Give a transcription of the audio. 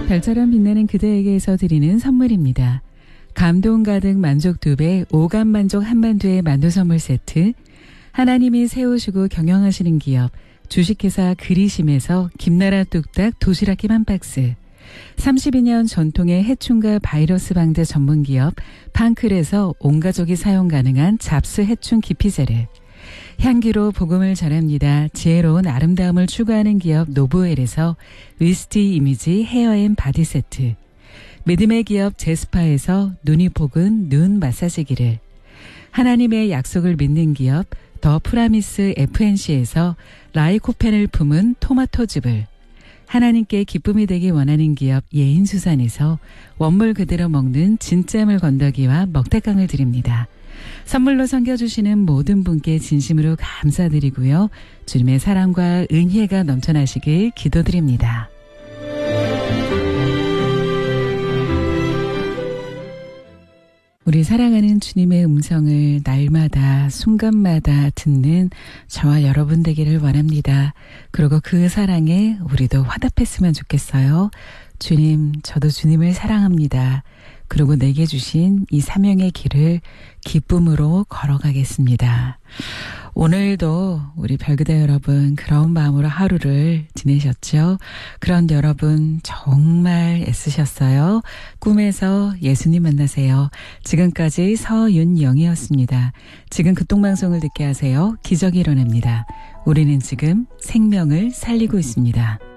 별처럼 빛나는 그대에게서 드리는 선물입니다. 감동 가득 만족 2배, 오감 만족 한만두의 만두 선물 세트, 하나님이 세우시고 경영하시는 기업, 주식회사 그리심에서 김나라 뚝딱 도시락김 한 박스, 32년 전통의 해충과 바이러스 방제 전문기업 판클에서 온 가족이 사용 가능한 잡스 해충 기피제를, 향기로 복음을 전합니다. 지혜로운 아름다움을 추구하는 기업 노브웰에서 위스티 이미지 헤어앤 바디 세트, 믿음의 기업 제스파에서 눈이 복은 눈 마사지기를, 하나님의 약속을 믿는 기업 더 프라미스 FNC에서 라이코펜을 품은 토마토즙을, 하나님께 기쁨이 되기 원하는 기업 예인수산에서 원물 그대로 먹는 진짜물 건더기와 먹태깡을 드립니다. 선물로 섬겨주시는 모든 분께 진심으로 감사드리고요. 주님의 사랑과 은혜가 넘쳐나시길 기도드립니다. 우리 사랑하는 주님의 음성을 날마다 순간마다 듣는 저와 여러분 되기를 원합니다. 그리고 그 사랑에 우리도 화답했으면 좋겠어요. 주님, 저도 주님을 사랑합니다. 그리고 내게 주신 이 사명의 길을 기쁨으로 걸어가겠습니다. 오늘도 우리 별그대 여러분 그런 마음으로 하루를 지내셨죠? 그런 여러분 정말 애쓰셨어요. 꿈에서 예수님 만나세요. 지금까지 서윤영이었습니다. 지금 극동방송을 듣게 하세요. 기적이 일어납니다. 우리는 지금 생명을 살리고 있습니다.